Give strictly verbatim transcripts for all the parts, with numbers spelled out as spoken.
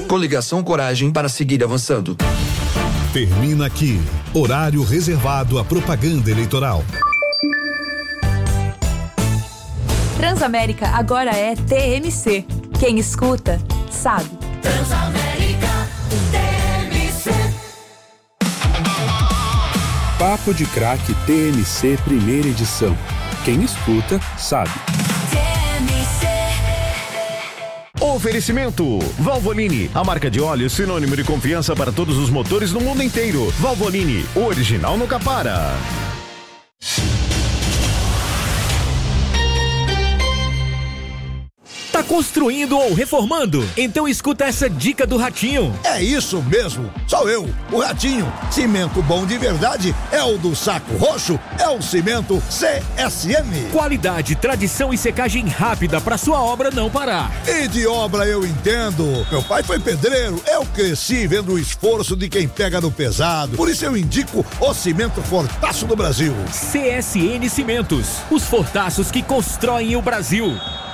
Coligação Coragem para seguir avançando. Termina aqui. Horário reservado à propaganda eleitoral. Transamérica agora é T M C. Quem escuta, sabe. Transamérica T M C. Papo de Craque T M C primeira edição. Quem escuta, sabe. Oferecimento Valvoline, a marca de óleo sinônimo de confiança para todos os motores no mundo inteiro. Valvoline, o original nunca para. Tá construindo ou reformando? Então escuta essa dica do Ratinho. É isso mesmo, sou eu, o Ratinho. Cimento bom de verdade é o do Saco Roxo, é o cimento C S M. Qualidade, tradição e secagem rápida para sua obra não parar. E de obra eu entendo. Meu pai foi pedreiro, eu cresci vendo o esforço de quem pega no pesado. Por isso eu indico o cimento Fortaço do Brasil. C S N Cimentos, os fortaços que constroem o Brasil.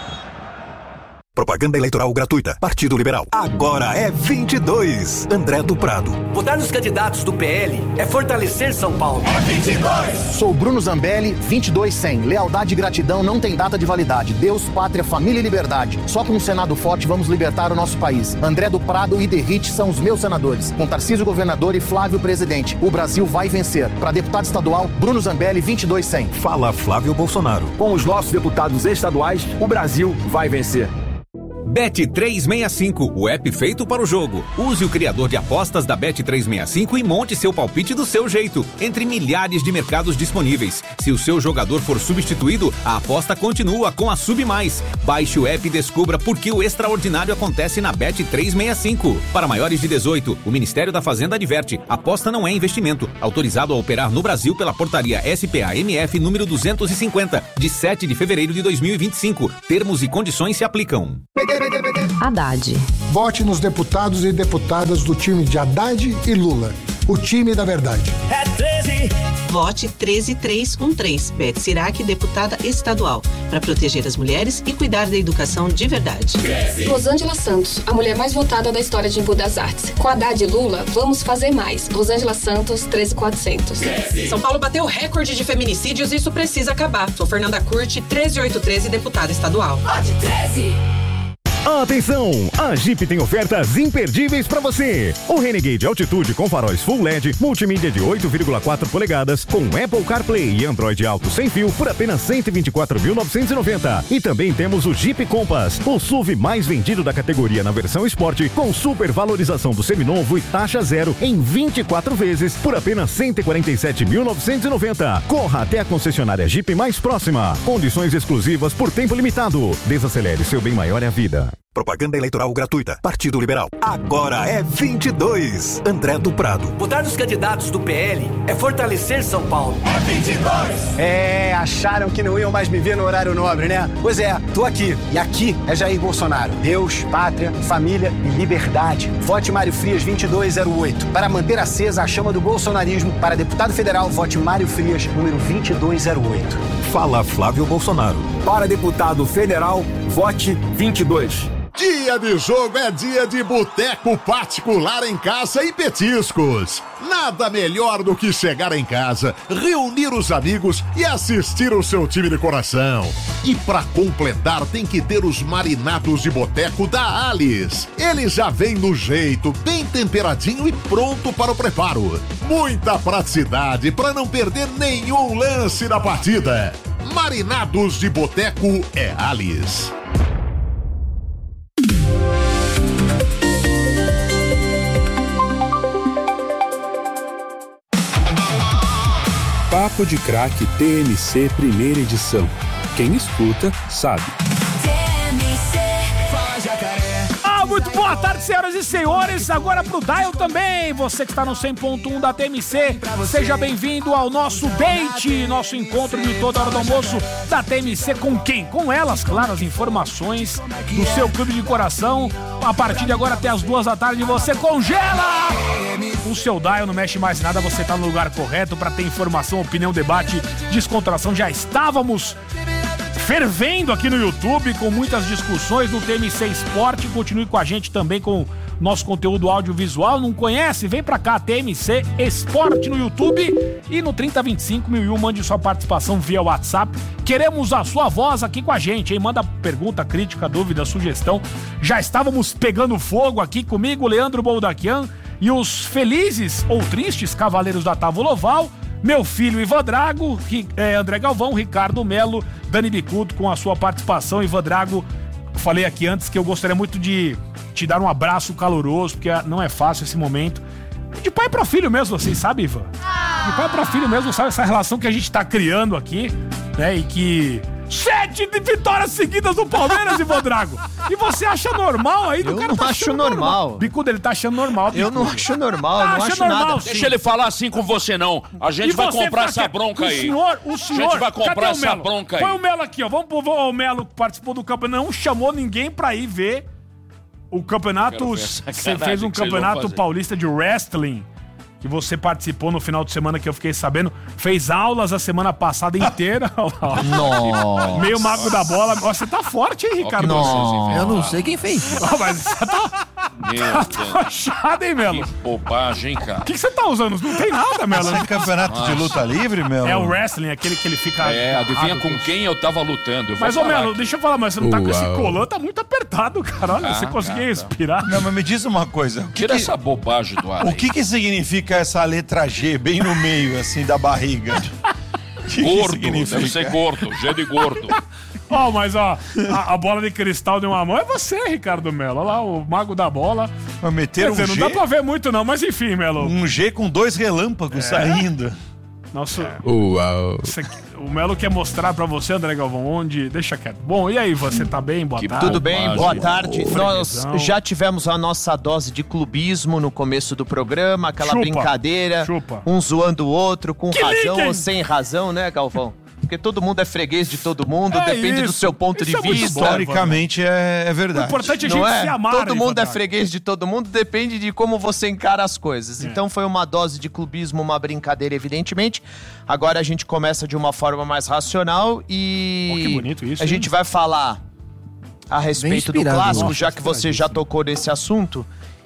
Propaganda eleitoral gratuita. Partido Liberal. Agora é vinte e dois. André do Prado. Votar nos candidatos do P L é fortalecer São Paulo. É vinte e dois. Sou Bruno Zambelli, vinte e dois cem. Lealdade e gratidão não tem data de validade. Deus, pátria, família e liberdade. Só com um Senado forte vamos libertar o nosso país. André do Prado e Derrite são os meus senadores. Com Tarcísio governador e Flávio presidente. O Brasil vai vencer. Para deputado estadual, Bruno Zambelli, vinte e dois cem. Fala Flávio Bolsonaro. Com os nossos deputados estaduais, o Brasil vai vencer. Bet trezentos e sessenta e cinco, o app feito para o jogo. Use o criador de apostas da Bet trezentos e sessenta e cinco e monte seu palpite do seu jeito, entre milhares de mercados disponíveis. Se o seu jogador for substituído, a aposta continua com a Sub Mais. Baixe o app e descubra por que o extraordinário acontece na Bet trezentos e sessenta e cinco. Para maiores de dezoito, o Ministério da Fazenda adverte: aposta não é investimento. Autorizado a operar no Brasil pela portaria S P A M F número duzentos e cinquenta, de sete de fevereiro de dois mil e vinte e cinco. Termos e condições se aplicam. Haddad. Vote nos deputados e deputadas do time de Haddad e Lula. O time da verdade. É treze. Vote treze três um três. Beth Sirac, deputada estadual. Para proteger as mulheres e cuidar da educação de verdade. treze. Rosângela Santos, a mulher mais votada da história de Embu das Artes. Com Haddad e Lula, vamos fazer mais. Rosângela Santos, treze mil e quatrocentos. treze. São Paulo bateu recorde de feminicídios e isso precisa acabar. Sou Fernanda Curti, treze mil oitocentos e treze, deputada estadual. Vote treze. Atenção! A Jeep tem ofertas imperdíveis para você. O Renegade Altitude com faróis Full L E D, multimídia de oito vírgula quatro polegadas, com Apple CarPlay e Android Auto sem fio por apenas cento e vinte e quatro mil novecentos e noventa. E também temos o Jeep Compass, o S U V mais vendido da categoria na versão Sport, com super valorização do seminovo e taxa zero em vinte e quatro vezes por apenas cento e quarenta e sete mil novecentos e noventa. Corra até a concessionária Jeep mais próxima. Condições exclusivas por tempo limitado. Desacelere, seu bem maior é a vida. Propaganda eleitoral gratuita. Partido Liberal. Agora é vinte e dois. André do Prado. Votar nos candidatos do P L é fortalecer São Paulo. É vinte e dois. É, acharam que não iam mais me ver no horário nobre, né? Pois é, tô aqui. E aqui é Jair Bolsonaro. Deus, pátria, família e liberdade. Vote Mário Frias vinte e dois zero oito. Para manter acesa a chama do bolsonarismo, para deputado federal, vote Mário Frias, número vinte e dois zero oito. Fala Flávio Bolsonaro. Para deputado federal, vote vinte e dois. Dia de jogo é dia de boteco particular em casa e petiscos. Nada melhor do que chegar em casa, reunir os amigos e assistir o seu time de coração. E pra completar tem que ter os marinados de boteco da Alice. Ele já vem no jeito, bem temperadinho e pronto para o preparo. Muita praticidade para não perder nenhum lance da partida. Marinados de boteco é Alice. Papo de Craque T M C primeira edição. Quem escuta, sabe. Ah, muito boa tarde, senhoras e senhores. Agora pro Dial também. Você que está no cem ponto um da T M C, seja bem-vindo ao nosso date, nosso encontro de toda hora do almoço da T M C. Com quem? Com elas, claro, as informações do seu clube de coração. A partir de agora até as duas da tarde você congela o seu Dial, não mexe mais nada, você tá no lugar correto para ter informação, opinião, debate, descontração. Já estávamos fervendo aqui no YouTube com muitas discussões no T M C Esporte. Continue com a gente também com nosso conteúdo audiovisual. Não conhece? Vem pra cá, T M C Esporte no YouTube e no trinta vinte e cinco mil e um, mande sua participação via WhatsApp. Queremos a sua voz aqui com a gente, hein? Manda pergunta, crítica, dúvida, sugestão. Já estávamos pegando fogo aqui comigo, Leandro Boldaquian, e os felizes ou tristes cavaleiros da Távola Oval, meu filho Ivan Drago, é, André Galvão, Ricardo Melo, Dani Bicudo com a sua participação. Ivan Drago, eu falei aqui antes que eu gostaria muito de te dar um abraço caloroso, porque não é fácil esse momento. De pai pra filho mesmo, assim, sabe, Ivan? De pai pra filho mesmo, sabe? Essa relação que a gente tá criando aqui, né? E que... Sete de vitórias seguidas do Palmeiras, Ivan Drago. E você acha normal aí? Do eu cara não tá acho normal. normal. Bicudo, ele tá achando normal. Bicudo. Eu não acho normal, tá não acho normal, nada. Sim. Deixa ele falar assim com você, não. A gente vai comprar essa bronca o aí. Senhor, o senhor, a gente vai comprar essa Melo? bronca aí. Põe o Melo aqui, ó. Vamos pro o Melo que participou do campeonato. Não chamou ninguém pra ir ver o campeonato. Você fez um campeonato paulista de wrestling. Que você participou no final de semana, que eu fiquei sabendo. Fez aulas a semana passada inteira. Nossa. Meio mago da bola. Você tá forte, hein, Ricardo? Nossa. Eu não sei quem fez. Oh, mas você tá... Meu tá achado, hein, Melo? Que bobagem, cara. O que, que você tá usando? Não tem nada, Melo. Esse é campeonato Nossa. de luta livre, Melo? É o wrestling, aquele que ele fica... É, adivinha com quem eu tava lutando. Eu mas, ô, Melo, aqui. deixa eu falar, mas você não tá Uau. com esse colã, tá muito apertado, cara. Olha, ah, você conseguia tá, respirar. Tá. Não, mas me diz uma coisa. Que Tira que... essa bobagem do ar. O que que significa essa letra G bem no meio, assim, da barriga? Que gordo, que deve ser gordo, G de gordo. Ó, oh, mas ó, a, a bola de cristal de uma mão é você, Ricardo Melo. Olha lá, o mago da bola. Vai meter Quer dizer, um não G? dá pra ver muito não, mas enfim, Melo. Um G com dois relâmpagos é. saindo. Nosso... É. Uau. O Melo quer mostrar pra você, André Galvão, onde... Deixa quieto. Bom, e aí, você tá bem? Boa que tarde. Tudo bem, boa tarde. Oh, Nós já tivemos a nossa dose de clubismo no começo do programa, aquela chupa, brincadeira, chupa. um zoando o outro, com que razão liga, ou sem razão, né, Galvão? Porque todo mundo é freguês de todo mundo, é depende isso. do seu ponto isso de é vista. Historicamente é, é verdade. O importante é a gente Não é? se amar. Todo mundo é verdade. freguês de todo mundo, depende de como você encara as coisas. É. Então foi uma dose de clubismo, uma brincadeira, evidentemente. Agora a gente começa de uma forma mais racional e... Oh, que bonito isso. A hein? gente vai falar a respeito do clássico, Nossa, já que você já tocou nesse assunto.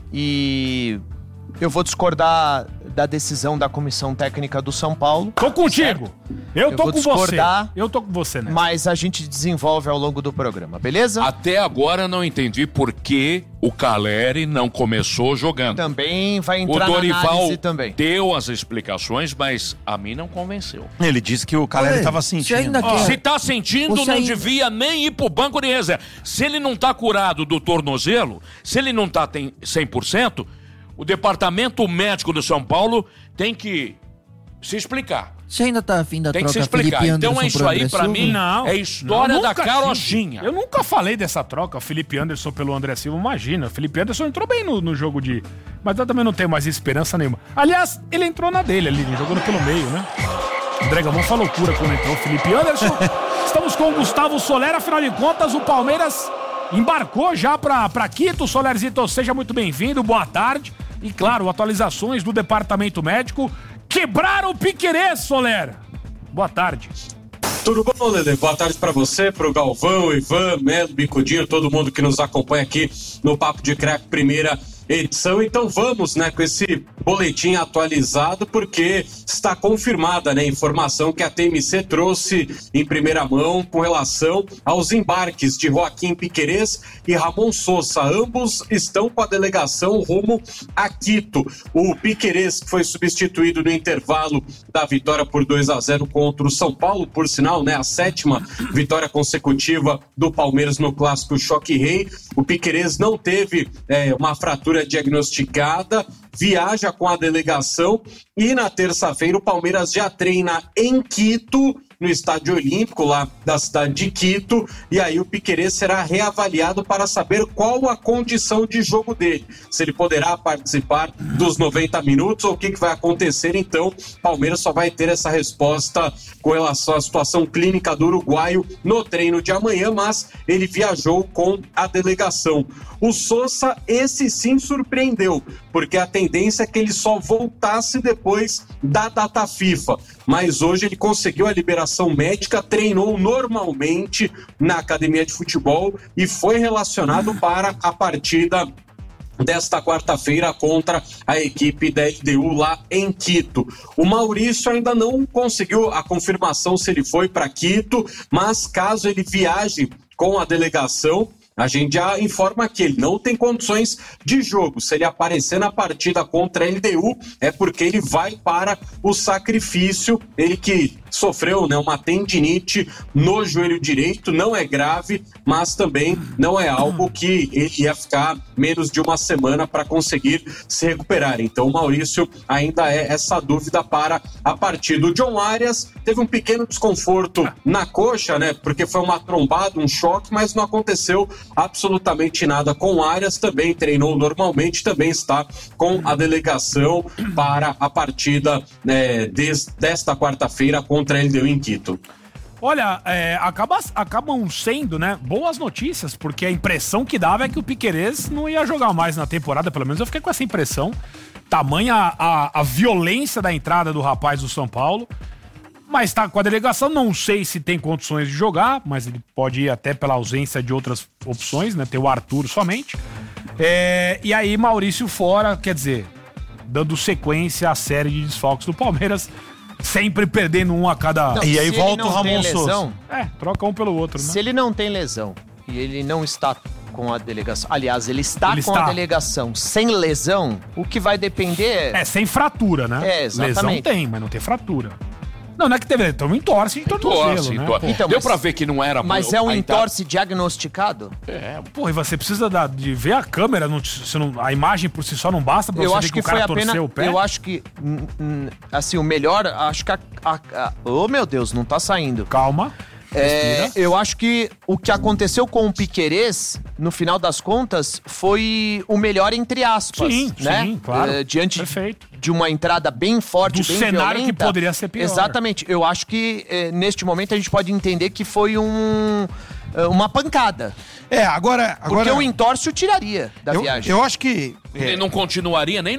E eu vou discordar da decisão da Comissão Técnica do São Paulo. Tô contigo. Certo? Eu tô eu com discordar, você. Eu tô com você, né? Mas a gente desenvolve ao longo do programa, beleza? Até agora não entendi por que o Caleri não começou jogando. Também vai entrar o Dorival na análise também. Deu as explicações, mas a mim não convenceu. Ele disse que o Caleri Olha, tava sentindo. Oh, se tá sentindo, você não ainda... devia nem ir pro banco de reserva. Se ele não tá curado do tornozelo, se ele não tá tem cem por cento, o departamento médico do São Paulo tem que se explicar. Você ainda tá afim da tem troca que se explicar. Felipe Então Anderson é isso aí, pra mim, não, é história não, da carochinha. Eu nunca falei dessa troca, o Felipe Anderson pelo André Silva, imagina. O Felipe Anderson entrou bem no, no jogo de... Mas eu também não tenho mais esperança nenhuma. Aliás, ele entrou na dele ali, jogando pelo meio, né? O André Galvão foi loucura quando entrou o Felipe Anderson. Estamos com o Gustavo Soler, afinal de contas, o Palmeiras embarcou já pra, pra Quito. Solerzito, seja muito bem-vindo, boa tarde. E claro, atualizações do departamento médico. Quebraram o Piquerez, Soler. Boa tarde. Tudo bom, Lele? Boa tarde pra você, pro Galvão, Ivan, Melo, Bicudinho, todo mundo que nos acompanha aqui no Papo de Craque, primeira edição. Então vamos, né, com esse boletim atualizado, porque está confirmada, né, a informação que a T M C trouxe em primeira mão com relação aos embarques de Joaquim Piquerez e Ramon Sosa. Ambos estão com a delegação rumo a Quito. O Piquerez, que foi substituído no intervalo da vitória por dois a zero contra o São Paulo, por sinal, né, a sétima vitória consecutiva do Palmeiras no clássico Choque Rei. O Piquerez não teve é, uma fratura diagnosticada, viaja com a delegação e na terça-feira o Palmeiras já treina em Quito, no Estádio Olímpico, lá da cidade de Quito, e aí o Piquerez será reavaliado para saber qual a condição de jogo dele, se ele poderá participar dos noventa minutos ou o que, que vai acontecer. Então, o Palmeiras só vai ter essa resposta com relação à situação clínica do uruguaio no treino de amanhã, mas ele viajou com a delegação. O Sosa, esse sim surpreendeu, porque a tendência é que ele só voltasse depois da data FIFA, mas hoje ele conseguiu a liberação médica, treinou normalmente na academia de futebol e foi relacionado para a partida desta quarta-feira contra a equipe da L D U lá em Quito. O Maurício ainda não conseguiu a confirmação se ele foi para Quito, mas caso ele viaje com a delegação, a gente já informa que ele não tem condições de jogo. Se ele aparecer na partida contra a L D U, é porque ele vai para o sacrifício. Ele que sofreu, né, uma tendinite no joelho direito, não é grave, mas também não é algo que ele ia ficar menos de uma semana para conseguir se recuperar. Então o Maurício ainda é essa dúvida para a partida. O John Arias teve um pequeno desconforto na coxa, né, porque foi uma trombada, um choque, mas não aconteceu absolutamente nada com o Arias. Também treinou normalmente, também está com a delegação para a partida, né, des, desta quarta-feira contra contra a L D U em Quito. Olha, é, acaba, acabam sendo, né, boas notícias, porque a impressão que dava é que o Piquerez não ia jogar mais na temporada, pelo menos eu fiquei com essa impressão. Tamanha a, a, a violência da entrada do rapaz do São Paulo, mas tá com a delegação, não sei se tem condições de jogar, mas ele pode ir até pela ausência de outras opções, né, ter o Arthur somente. É, e aí Maurício fora, quer dizer, dando sequência à série de desfalques do Palmeiras, sempre perdendo um a cada... Não, e aí volta o Ramon Souza. É, troca um pelo outro, né? Se ele não tem lesão e ele não está com a delegação... Aliás, ele está ele com está. a delegação sem lesão, o que vai depender... É, sem fratura, né? É, exatamente. Lesão tem, mas não tem fratura. Não, não é que teve... Então entorce de tornozelo, né? Entorce. Então, Deu mas, pra ver que não era... Mas é um entorce diagnosticado? É. Porra, e você precisa da, de ver a câmera, não, se não, a imagem por si só não basta pra eu você acho ver que, que o cara foi apenas, torceu o pé? Eu acho que, assim, o melhor, acho que a... a, a oh, meu Deus, não tá saindo. Calma. É, eu acho que o que aconteceu com o Piquerez, no final das contas, foi o melhor entre aspas. Sim, né? sim, claro. É, diante Perfeito. de uma entrada bem forte, Do bem cenário violenta. que poderia ser pior. Exatamente. Eu acho que, é, neste momento, a gente pode entender que foi um... uma pancada. É, agora... agora... Porque o entorce o tiraria da eu, viagem. Eu acho que... Ele não continuaria nem